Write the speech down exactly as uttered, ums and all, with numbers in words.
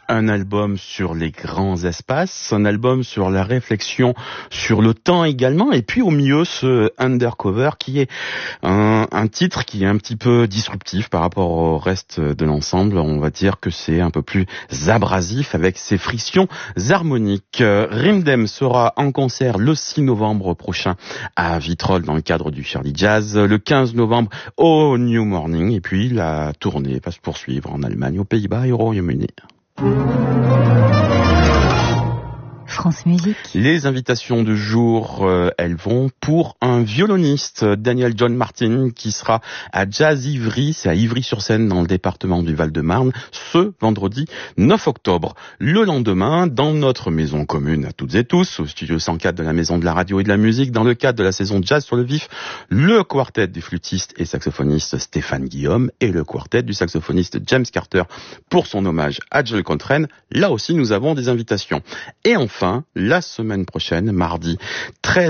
Un album sur les grands espaces, un album sur la réflexion sur le temps également, et puis au milieu ce Undercover qui est un, un titre qui est un petit peu disruptif par rapport au reste de l'ensemble. On va dire que c'est un peu plus abrasif avec ses frictions harmoniques. Rimdem sera en concert le six novembre prochain à Vitrolles dans le cadre du Shirley Jazz, le quinze novembre au New Morning, et puis la tournée va se poursuivre en Allemagne, aux Pays-Bas et au Royaume-Uni. France Musique. Les invitations du jour, euh, elles vont pour un violoniste, Daniel John Martin, qui sera à Jazz Ivry, c'est à Ivry-sur-Seine dans le département du Val-de-Marne, ce vendredi neuf octobre. Le lendemain, dans notre maison commune à toutes et tous, au studio cent quatre de la Maison de la Radio et de la Musique, dans le cadre de la saison Jazz sur le Vif, le quartet du flûtiste et saxophoniste Stéphane Guillaume et le quartet du saxophoniste James Carter pour son hommage à John Coltrane. Là aussi, nous avons des invitations. Et enfin, la semaine prochaine, mardi treize